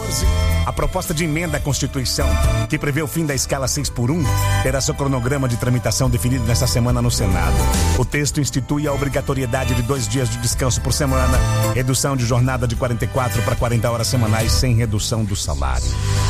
14, a proposta de emenda à Constituição, que prevê o fim da escala 6x1, terá seu cronograma de tramitação definido nesta semana no Senado. O texto institui a obrigatoriedade de 2 dias de descanso por semana, redução de jornada de 44 para 40 horas semanais sem redução do salário.